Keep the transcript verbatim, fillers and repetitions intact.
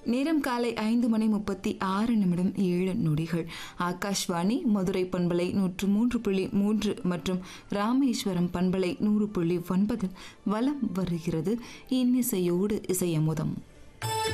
நேரம் காலை ஐந்து மணி முப்பத்தி ஆறு நிமிடம் ஏழு நொடிகள். ஆகாஷ்வாணி மதுரை பண்பலை நூற்று மூன்று புள்ளி மூன்று மற்றும் ராமேஸ்வரம் பண்பலை நூறு புள்ளி ஒன்பதில் வலம் வருகிறது இன்னிசையோடு இசையமுதம்.